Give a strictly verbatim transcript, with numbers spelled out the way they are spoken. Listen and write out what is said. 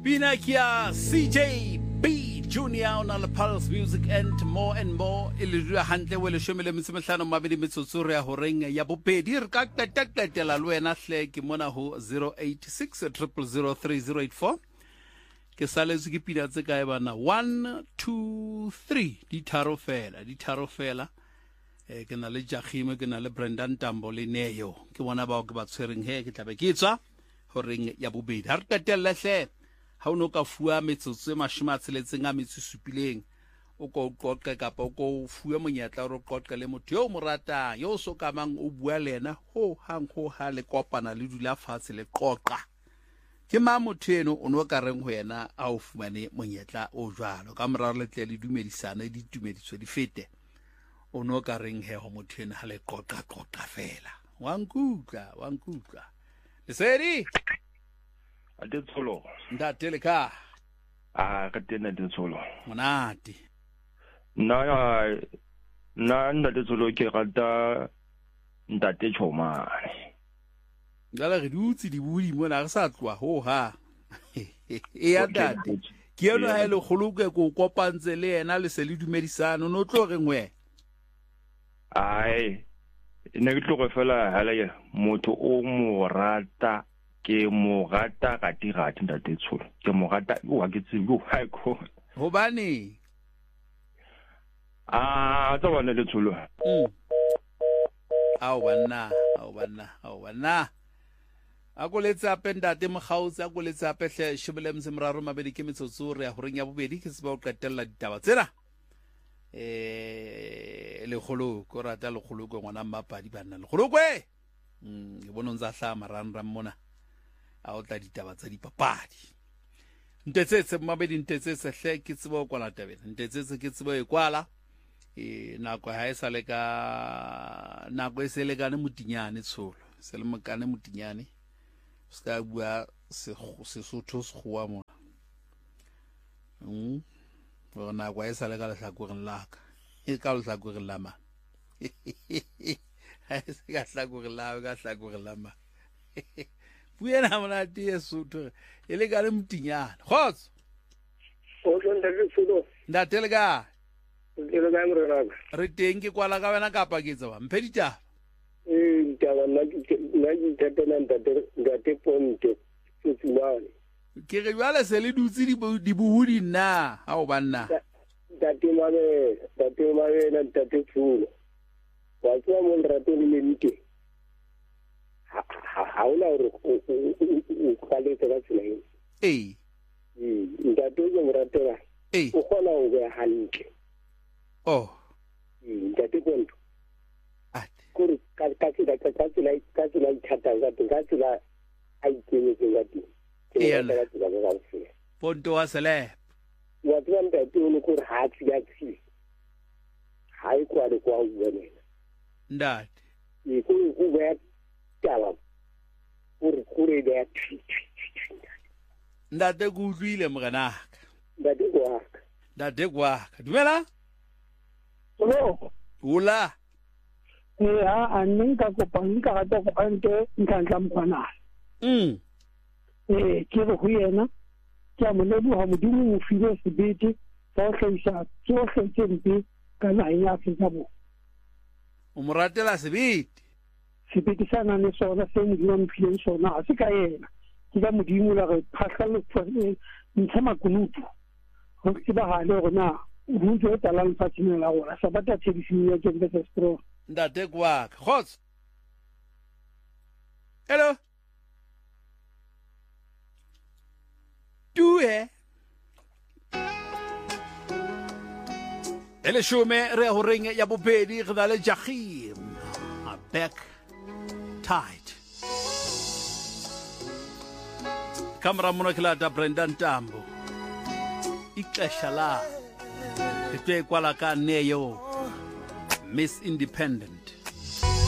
Pinakia, C J B Junior on the Pulse Music and more and more. Ilizua hantle wele shomile msimehlano mabidi mitsutsuri ya horenga ya bupedi rkakta takta la luena hle kimona ho zero eight six zero zero three zero eight four. Ke sale zuki pina tse kae bana one two three di tharo fela di tharo fela eh ke na le Jagime ke na le Brendan Tambo le Neyo ke bona ba ke ba tshwereng he ke tlabe ke tswa horeng ya bobedi ha re qetella hle ha o no ka fuwa metsotso e mashome a tsheletseng a metso supileng o ko qoqe kapa o ko fuwa monyetla o qoqe le motho yo mo ratang yo so ka mang o bua lena ho hang ho ha le kopana le dula fatshe le qoqa ke ma motho eno o no ka reng ho yena a o fumane monyetla o jwalo ka moraro le tle le dumedisana di tumediso di fete o no ka reng he ho motho ena ha le qoqa qoqa fela wa nkutla wa nkutla lesedi a ditsolo ntate le ka a ka tena ditsolo monate na ya na nda ditsolo ke rata ntate Chomane ngala re dutse di budi mona re sa tloa ho ha e ya ntate ke yona ha le khuluke ko kopantse le yena le se le dumedisana no tlo re ngwe ai ne ke tlo go fela hala motho o mo rata ke mo rata ka tirati ntate tsholo ke mo rata o ga ke tsebo ha go ho bane a tsa bana le tsholo mm au bana au bana au bana a go letsa pendate moghautsi a go letsa pehle shibele msemraro mabedi ke metsotso re ya horeng ya bobedi ke seba o qetella ditaba tsena eh le kholo ko rata le kholo go ngwana mmapadi bana le kholo kwe mm e bona ntsa hla marang ram mona a o tla ditaba tsa dipapadi ntetsetse mabedi ntetsetse hle ke tsebo o kwala tabela ntetsetse ke tsebo e kwala e nako ha e sale ka nako e sele ka ne mutinyane tsholo se le mokane mutinyane ska bua se se sotho se goa mona mm bona kwa e sale ka le hlakoreng laka e ka le hlakoreng la ma ha se ka hlakoreng la ka hlakoreng la ma buena mona tie sotho e le ka le mutinyane khotso o tsonda ke tsolo ndatelega ke le ga mrena re teng ke kwala ka wena kapa ke tsa ba mpedita eh ntaba nna ke nna ke tatela ntate ntate ponte tsitsumane ke re jwale se le dutse di buhudi nna ha o banna ntate mane ntate mane na ntate tsolo wa tswa mo nrato le mente ha ona re o kwaletse ka tsela e eh ntate o mo ratela eh o kgona ho ga hantle oh ntate ponto at kuri ka ka tsela ka tsela ka tsela ithata ga ka tsela a ikemetse ga teng Iya. ka tsela ga tsela ponto wa sele wa tswa ntate o no kuri ha tsi ya tsi ha i kwa le kwa o bona ndat e ko o ga tala kuri kuri da tsi ndate ku utlwile moganaka ntate kwa ndate kwa dumela Hello. ula Eh a nne ka kopang ka rata go pante ntantla mkwana. mm Eh ke re go yena ke mo le bo ha modimo mo file sebete fa o tlhaisa tsohle tse mpe ka na ya Afrika bo. o moratela sebete Sebete sana ne sona se modimo mo file sona a se ka yena. Ke ka modimo la re phahla le ntsha makunutu. Go tseba ha le rona o jo talang fatsine la rona sa bata tshedisini ya ke be stro. ndate kwa khotso hello tue ele shume re horeng ya bobedi re na le Jagime a back tight kamera mona kila ta Brendan Tambo ixesha la etwe kwala ka Neyo Miss Independent